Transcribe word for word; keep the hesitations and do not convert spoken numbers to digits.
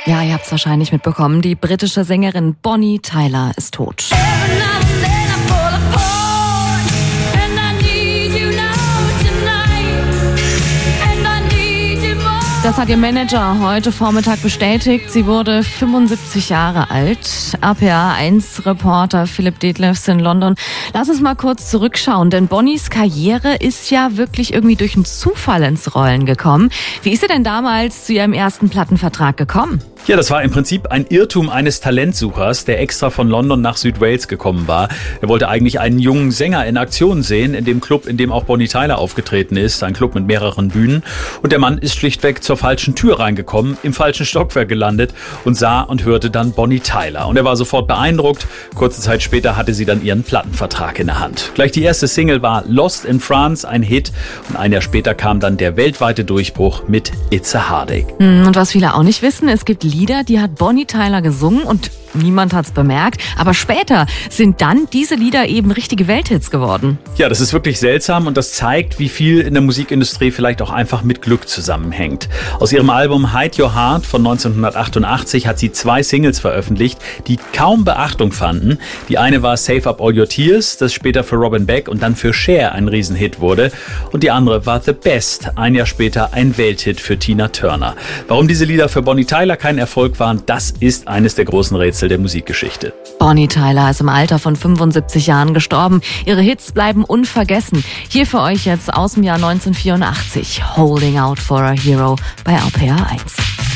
Ja, ihr habt es wahrscheinlich mitbekommen. Die britische Sängerin Bonnie Tyler ist tot. Das hat ihr Manager heute Vormittag bestätigt. Sie wurde fünfundsiebzig Jahre alt. R P A eins Reporter Philipp Detlefs in London. Lass uns mal kurz zurückschauen, denn Bonnies Karriere ist ja wirklich irgendwie durch einen Zufall ins Rollen gekommen. Wie ist sie denn damals zu ihrem ersten Plattenvertrag gekommen? Ja, das war im Prinzip ein Irrtum eines Talentsuchers, der extra von London nach Südwales gekommen war. Er wollte eigentlich einen jungen Sänger in Aktion sehen, in dem Club, in dem auch Bonnie Tyler aufgetreten ist. Ein Club mit mehreren Bühnen. Und der Mann ist schlichtweg zur falschen Tür reingekommen, im falschen Stockwerk gelandet und sah und hörte dann Bonnie Tyler. Und er war sofort beeindruckt. Kurze Zeit später hatte sie dann ihren Plattenvertrag in der Hand. Gleich die erste Single war Lost in France, ein Hit. Und ein Jahr später kam dann der weltweite Durchbruch mit It's a Heartache. Und was viele auch nicht wissen, es gibt Lieder, die hat Bonnie Tyler gesungen und niemand hat's bemerkt. Aber später sind dann diese Lieder eben richtige Welthits geworden. Ja, das ist wirklich seltsam und das zeigt, wie viel in der Musikindustrie vielleicht auch einfach mit Glück zusammenhängt. Aus ihrem Album Hide Your Heart von neunzehnhundertachtundachtzig hat sie zwei Singles veröffentlicht, die kaum Beachtung fanden. Die eine war Save Up All Your Tears, das später für Robin Beck und dann für Cher ein Riesenhit wurde. Und die andere war The Best, ein Jahr später ein Welthit für Tina Turner. Warum diese Lieder für Bonnie Tyler kein Erfolg waren, das ist eines der großen Rätsel der Musikgeschichte. Bonnie Tyler ist im Alter von fünfundsiebzig Jahren gestorben. Ihre Hits bleiben unvergessen. Hier für euch jetzt aus dem Jahr neunzehnhundertvierundachtzig. Holding Out for a Hero bei R P A eins.